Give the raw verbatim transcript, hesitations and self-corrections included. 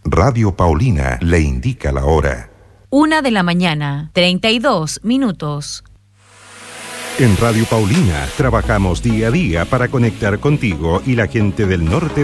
Radio Paulina le indica la hora. Una de la mañana, treinta y dos minutos. En Radio Paulina trabajamos día a día para conectar contigo y la gente del norte